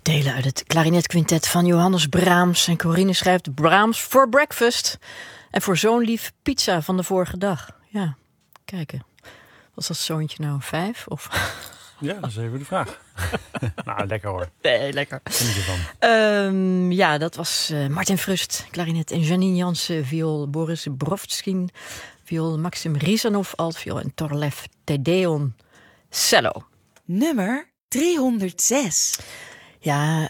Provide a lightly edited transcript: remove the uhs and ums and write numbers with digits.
Delen uit het klarinetquintet van Johannes Brahms. En Corine schrijft Brahms for breakfast. En voor zo'n lief pizza van de vorige dag. Ja, kijken. Was dat zoontje nou 5? Of... Ja, dat is even de vraag. Nou, lekker hoor. Nee, lekker. Geniet ervan. Ja, dat was Martin Frust, klarinet. En Janine Jansen, viool. Boris Brovskin, viool. Maxim Rizanov, altviool. En Torlev Tedeon, cello. Nummer 306. Ja,